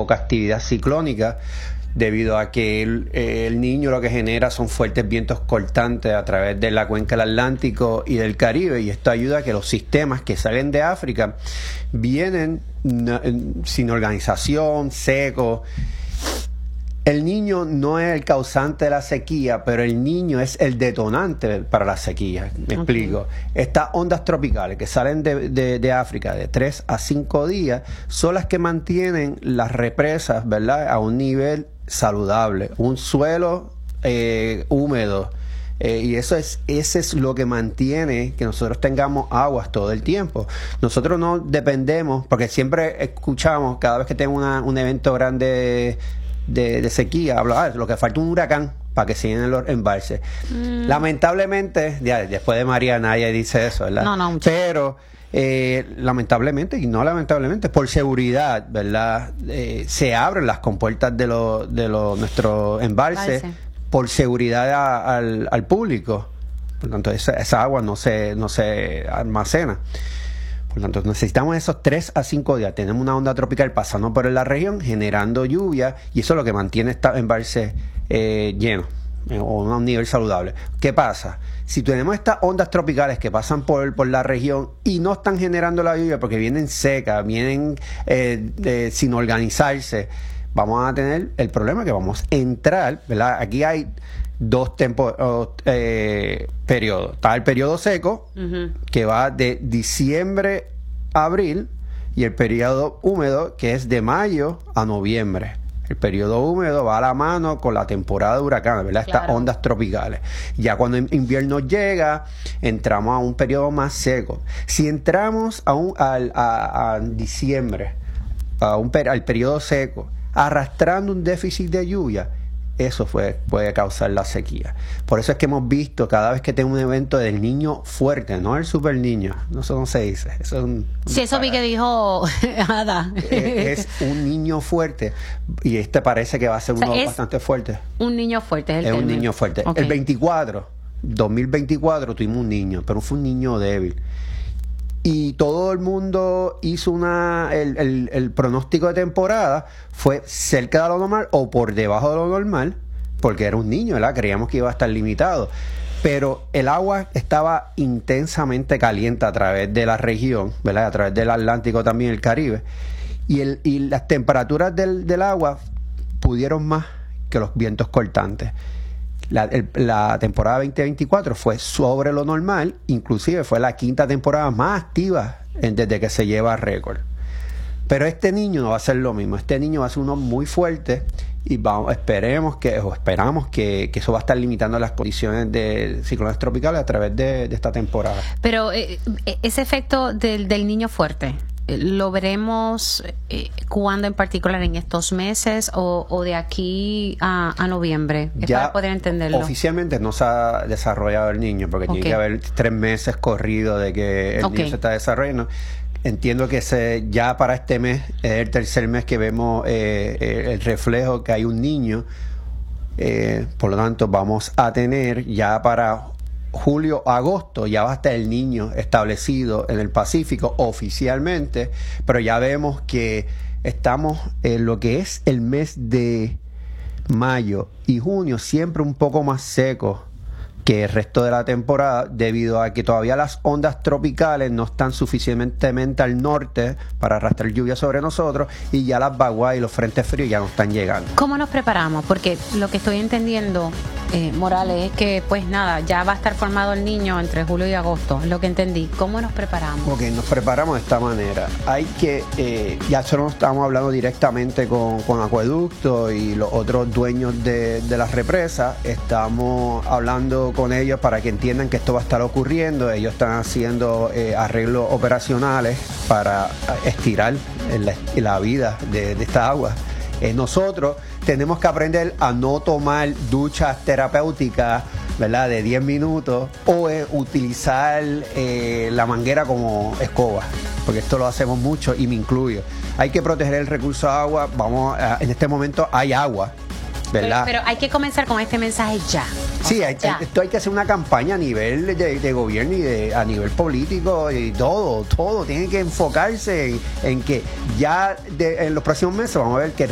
poca actividad ciclónica, debido a que el Niño lo que genera son fuertes vientos cortantes a través de la cuenca del Atlántico y del Caribe, y esto ayuda a que los sistemas que salen de África vienen sin organización, secos. El Niño no es el causante de la sequía, pero el Niño es el detonante para la sequía. Me explico. Estas ondas tropicales que salen de África de 3 a 5 días son las que mantienen las represas, ¿verdad?, a un nivel saludable, un suelo húmedo. Y ese es lo que mantiene que nosotros tengamos aguas todo el tiempo. Nosotros no dependemos, porque siempre escuchamos, cada vez que tenemos un evento grande de sequía, lo que falta un huracán para que sigan los embalses. Lamentablemente, ya, después de María nadie dice eso, ¿verdad? No. Pero lamentablemente, y no lamentablemente, por seguridad, ¿verdad? Se abren las compuertas de nuestros embalses por seguridad al público. Por lo tanto, esa agua no se almacena. Por lo tanto, necesitamos esos 3 a 5 días. Tenemos una onda tropical pasando por la región, generando lluvia, y eso es lo que mantiene estos embalses llenos, o a un nivel saludable. ¿Qué pasa? Si tenemos estas ondas tropicales que pasan por la región y no están generando la lluvia porque vienen secas, vienen sin organizarse, vamos a tener el problema que vamos a entrar, ¿verdad? Aquí hay dos periodos. Está el periodo seco, que va de diciembre a abril, y el periodo húmedo, que es de mayo a noviembre. El periodo húmedo va a la mano con la temporada de huracanes, ¿verdad? Claro. Estas ondas tropicales. Ya cuando invierno llega, entramos a un periodo más seco. Si entramos a diciembre, al periodo seco, arrastrando un déficit de lluvia, eso puede causar la sequía. Por eso es que hemos visto cada vez que tengo un evento del Niño fuerte, no el super niño, eso no se dice. Eso vi que dijo Ada. Es un niño fuerte, y parece que va a ser uno bastante fuerte. Un niño fuerte es el un niño fuerte. Okay. El 2024 tuvimos un niño, pero fue un niño débil. Y todo el mundo hizo el pronóstico de temporada fue cerca de lo normal o por debajo de lo normal, porque era un niño, ¿verdad? Creíamos que iba a estar limitado. Pero el agua estaba intensamente caliente a través de la región, ¿verdad? A través del Atlántico, también el Caribe. Y las temperaturas del agua pudieron más que los vientos cortantes. La temporada 2024 fue sobre lo normal, inclusive fue la quinta temporada más activa desde que se lleva récord. Pero este niño no va a ser lo mismo. Este niño va a ser uno muy fuerte, y esperamos que eso va a estar limitando las condiciones de ciclones tropicales a través de esta temporada. Pero ese efecto del niño fuerte, ¿lo veremos cuándo en particular, en estos meses o de aquí a noviembre? Ya para poder entenderlo. Oficialmente no se ha desarrollado el niño, porque tiene que haber 3 meses corridos de que el niño se está desarrollando. Entiendo que ya para este mes es el tercer mes que vemos el reflejo que hay un niño. Por lo tanto, vamos a tener ya para julio, agosto, ya va a estar el niño establecido en el Pacífico oficialmente, pero ya vemos que estamos en lo que es el mes de mayo y junio, siempre un poco más secos que el resto de la temporada, debido a que todavía las ondas tropicales no están suficientemente al norte para arrastrar lluvia sobre nosotros, y ya las vaguadas y los frentes fríos ya no están llegando. ¿Cómo nos preparamos? Porque lo que estoy entendiendo, Morales, es que pues nada, ya va a estar formado el niño entre julio y agosto, es lo que entendí. ¿Cómo nos preparamos? Ok, nos preparamos de esta manera. Hay que, ya nosotros estamos hablando directamente con Acueducto y los otros dueños de las represas. Estamos hablando con ellos para que entiendan que esto va a estar ocurriendo. Ellos están haciendo arreglos operacionales para estirar la vida de esta agua. Nosotros tenemos que aprender a no tomar duchas terapéuticas, ¿verdad?, de 10 minutos, o utilizar la manguera como escoba, porque esto lo hacemos mucho y me incluyo. Hay que proteger el recurso de agua. En este momento hay agua, ¿verdad? Pero hay que comenzar con este mensaje ya. Sí, esto hay que hacer una campaña a nivel de gobierno y a nivel político, y todo tiene que enfocarse en que ya en los próximos meses vamos a ver que